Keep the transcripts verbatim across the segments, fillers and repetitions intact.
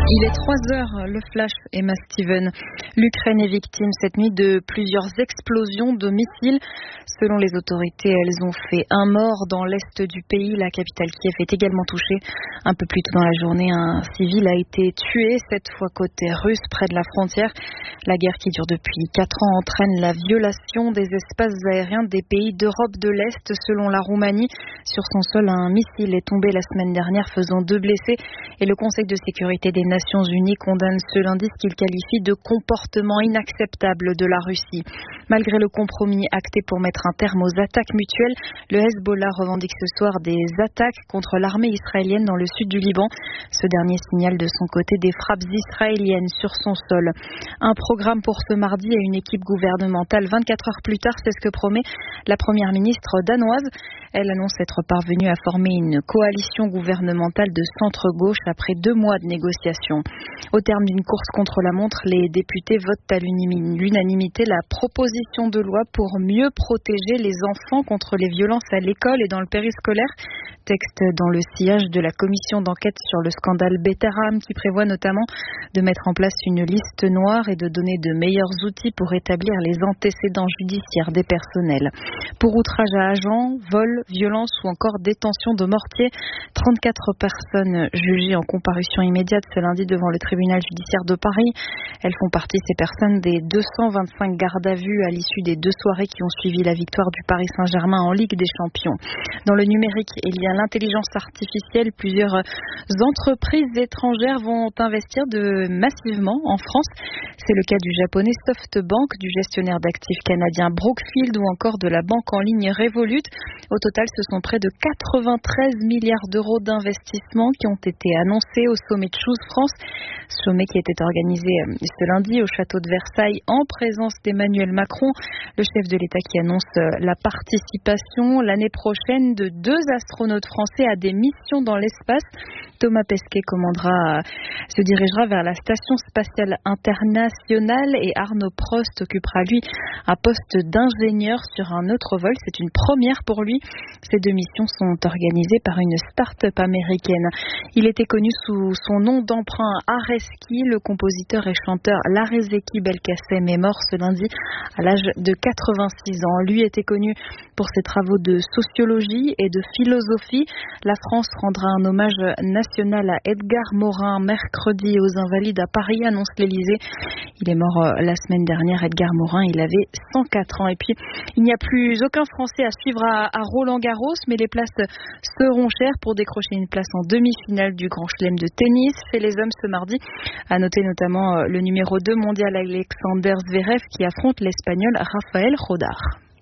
Il est trois heures, le flash, Emma Steven. L'Ukraine est victime cette nuit de plusieurs explosions de missiles. Selon les autorités, elles ont fait un mort dans l'est du pays. La capitale Kiev est également touchée. Un peu plus tôt dans la journée, un civil a été tué, cette fois côté russe, près de la frontière. La guerre qui dure depuis quatre ans entraîne la violation des espaces aériens des pays d'Europe de l'Est. Selon la Roumanie, sur son sol, un missile est tombé la semaine dernière, faisant deux blessés. Et le Conseil de sécurité des Nations Unies condamne ce lundi ce qu'il qualifie de comportement inacceptable de la Russie. Malgré le compromis acté pour mettre un terme aux attaques mutuelles, le Hezbollah revendique ce soir des attaques contre l'armée israélienne dans le sud du Liban. Ce dernier signale de son côté des frappes israéliennes sur son sol. Un programme pour ce mardi et une équipe gouvernementale vingt-quatre heures plus tard, c'est ce que promet la première ministre danoise. Elle annonce être parvenue à former une coalition gouvernementale de centre-gauche après deux mois de négociations. Au terme d'une course contre la montre, les députés votent à l'unanimité la proposition de loi pour mieux protéger les enfants contre les violences à l'école et dans le périscolaire. Texte dans le sillage de la commission d'enquête sur le scandale Betaram qui prévoit notamment de mettre en place une liste noire et de donner de meilleurs outils pour établir les antécédents judiciaires des personnels. Pour outrage à agent, vol, violence ou encore détention de mortier, trente-quatre personnes jugées en comparution immédiate ce lundi devant le tribunal judiciaire de Paris. Elles font partie, ces personnes, des deux cent vingt-cinq gardes à vue à l'issue des deux soirées qui ont suivi la victoire du Paris Saint-Germain en Ligue des Champions. Dans le numérique, il y a l'intelligence artificielle. Plusieurs entreprises étrangères vont investir de massivement en France. C'est le cas du japonais SoftBank, du gestionnaire d'actifs canadien Brookfield ou encore de la banque en ligne Revolut. Au total, ce sont près de quatre-vingt-treize milliards d'euros d'investissement qui ont été annoncés au sommet de Choose France. Sommet qui était organisé ce lundi au château de Versailles en présence d'Emmanuel Macron, le chef de l'État qui annonce la participation l'année prochaine de deux astronautes français à des missions dans l'espace. Thomas Pesquet commandera, se dirigera vers la Station spatiale internationale et Arnaud Prost occupera lui un poste d'ingénieur sur un autre vol. C'est une première pour lui. Ces deux missions sont organisées par une start-up américaine. Il était connu sous son nom d'emprunt Areski. Le compositeur et chanteur Larezeki Belkacem est mort ce lundi à l'âge de quatre-vingt-six ans. Lui était connu pour ses travaux de sociologie et de philosophie. La France rendra un hommage national à Edgar Morin mercredi aux Invalides à Paris, annonce l'Élysée. Il est mort la semaine dernière, Edgar Morin, il avait cent quatre ans. Et puis, il n'y a plus aucun Français à suivre à, à Roland-Garros, mais les places seront chères pour décrocher une place en demi-finale du Grand Chelem de tennis. Chez les hommes ce mardi, à noter notamment le numéro deux mondial Alexander Zverev qui affronte l'Espagnol Rafael Rodar.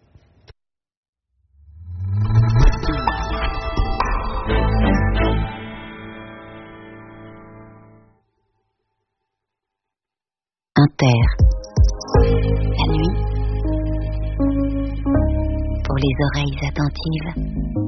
Inter. La nuit, pour les oreilles attentives.